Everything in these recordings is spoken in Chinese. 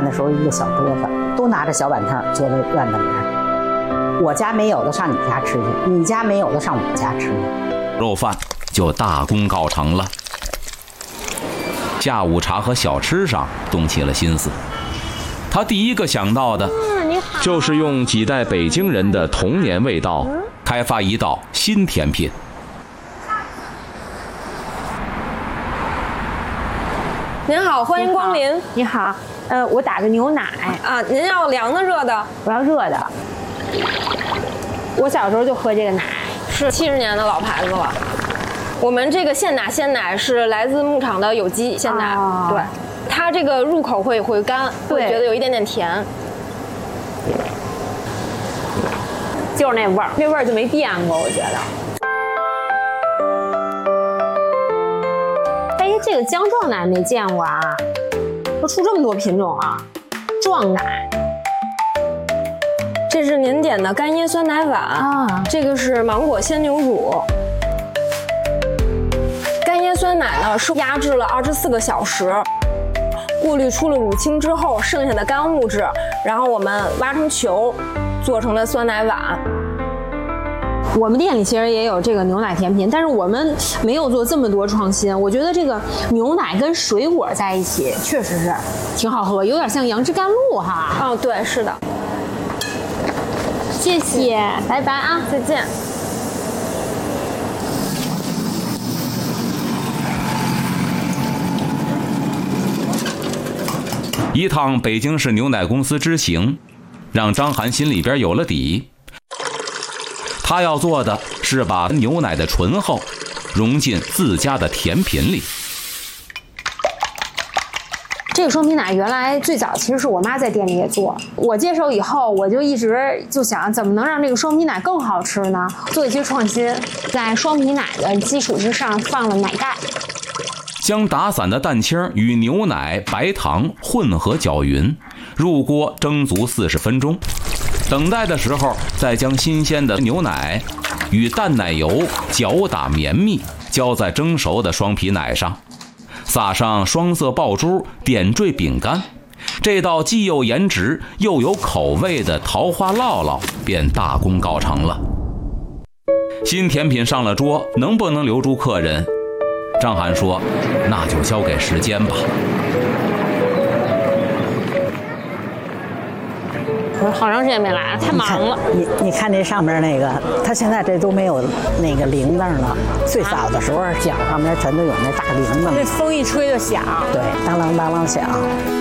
的时候一个小桌子，都拿着小板凳坐在院子里面。我家没有的上你家吃去，你家没有的上我家吃去。 肉饭就大功告成了。下午茶和小吃上动起了心思，他第一个想到的就是用几代北京人的童年味道开发一道新甜品。 您好，欢迎光临。 你好，我打个牛奶啊，您要凉的热的？ 我要热的。我小时候就喝这个奶， 是70年的老牌子了。我们这个鲜奶是来自牧场的有机鲜奶，对，它这个入口会干，会觉得有一点点甜， 就是那味儿，那味儿就没变过，我觉得。哎，这个姜撞奶没见过啊，都出这么多品种啊！撞奶， 这是您点的干椰酸奶碗啊，这个是芒果鲜牛乳。干椰酸奶呢是压制了24个小时，过滤出了乳清之后剩下的干物质，然后我们挖成球，做成了酸奶碗。 我们店里其实也有这个牛奶甜品，但是我们没有做这么多创新。我觉得这个牛奶跟水果在一起确实是挺好喝，有点像杨枝甘露哈。 哦，对，是的。 谢谢，拜拜啊， 再见。 一趟北京市牛奶公司之行，让张涵心里边有了底。他要做的是把牛奶的醇厚融进自家的甜品里。 这个双皮奶原来最早其实是我妈在店里也做，我接手以后我就一直就想怎么能让这个双皮奶更好吃呢？做一些创新，在双皮奶的基础之上放了奶盖， 将打散的蛋清与牛奶、白糖混合搅匀，入锅蒸足40分钟。等待的时候，再将新鲜的牛奶与淡奶油搅打绵密，浇在蒸熟的双皮奶上，撒上双色爆珠点缀饼干，这道既有颜值又有口味的桃花烙烙便大功告成了。新甜品上了桌，能不能留住客人？张涵说：“那就交给时间吧。” 我好长时间没来了，太忙了。 你看这上面那个，它现在这都没有那个铃铛了。最早的时候，脚上面全都有那大铃铛。 这风一吹就响。 对，当啷当啷响。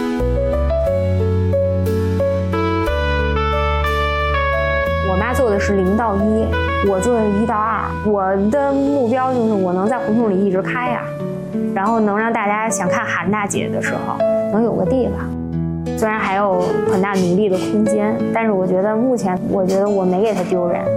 我妈做的是0到1，我做的是1到2。我的目标就是我能在胡同里一直开呀，然后能让大家想看韩大姐的时候能有个地方。虽然还有很大努力的空间，但是我觉得目前我没给她丢人。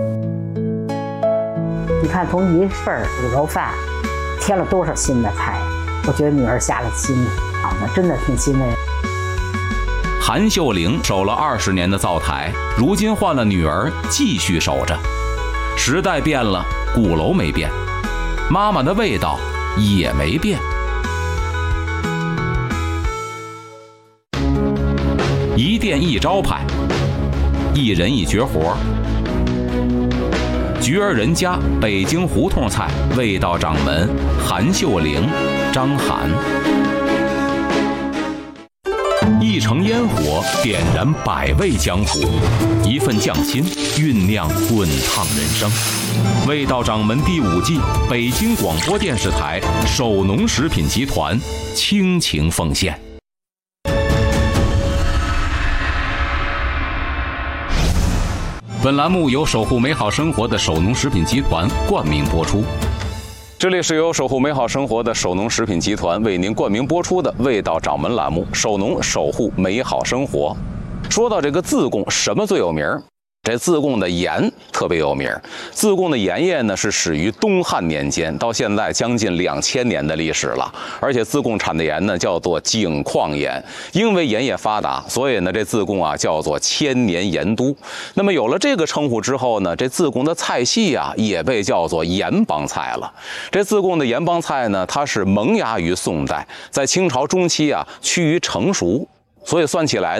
你看从一份卤肉饭添了多少新的菜，我觉得女儿下了心，好的，真的挺欣慰。 韩秀玲守了20年的灶台，如今换了女儿继续守着。时代变了，鼓楼没变，妈妈的味道也没变。一店一招牌，一人一绝活。菊儿人家北京胡同菜味道掌门韩秀玲、张涵。一城烟火点燃百味江湖，一份匠心酝酿滚烫人生。味道掌门第5季，北京广播电视台首农食品集团倾情奉献。本栏目由守护美好生活的首农食品集团冠名播出。这里是由守护美好生活的首农食品集团为您冠名播出的味道掌门栏目，首农守护美好生活。说到这个自贡，什么最有名？这自贡的盐特别有名。自贡的盐业呢是始于东汉年间，到现在将近2000年的历史了。而且自贡产的盐呢叫做井矿盐，因为盐业发达，所以呢这自贡啊叫做千年盐都。那么有了这个称呼之后呢，这自贡的菜系啊也被叫做盐帮菜了。这自贡的盐帮菜呢，它是萌芽于宋代，在清朝中期啊趋于成熟，所以算起来